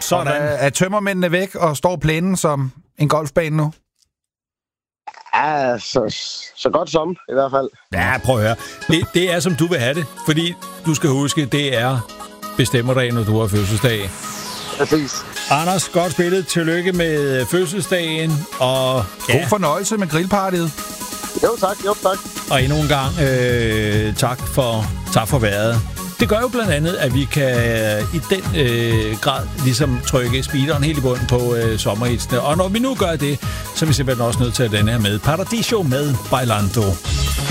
Sådan. Er tømmermændene væk og står plænen som en golfbane nu? Ja, så godt som, i hvert fald. Ja, prøv at høre. Det er, som du vil have det. Fordi du skal huske, det er bestemmerdagen, når du har fødselsdag. Præcis. Anders, godt spillet. Tillykke med fødselsdagen. Og God fornøjelse med grillpartiet. Jo, tak. Og endnu en gang tak for vejret. Det gør jo blandt andet, at vi kan i den grad ligesom trykke speederen helt i bunden på sommerhitsene. Og når vi nu gør det, så er vi simpelthen også nødt til at den her med Paradiso med Bailando.